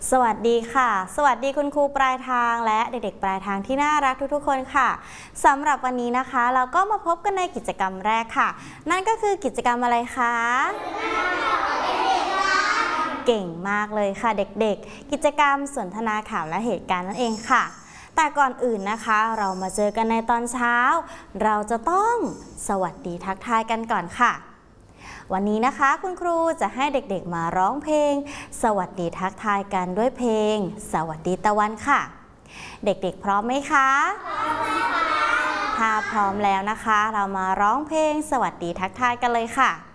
สวัสดีค่ะสวัสดีคุณครูปลายทางและเด็กๆปลายทางที่น่ารักทุกๆคนค่ะสำหรับวันนี้นะคะเราก็มาพบกันในกิจกรรมแรกค่ะนั่นก็คือกิจกรรมอะไรคะเก่งมากเลยค่ะเด็กๆกิจกรรมสนทนาข่าวและเหตุการณ์นั่นเองค่ะแต่ก่อนอื่นนะคะเรามาเจอกันในตอนเช้าเราจะต้องสวัสดีทักทายกันก่อนค่ะวันนี้นะคะคุณครูจะให้เด็กๆมาร้องเพลงสวัสดีทักทายกันด้วยเพลงสวัสดีตะวันค่ะเด็กๆพร้อมไหมคะพร้อมค่ะถ้าพร้อมแล้วนะคะเรามาร้องเพลงสวัสดีทักทายกันเลยค่ะ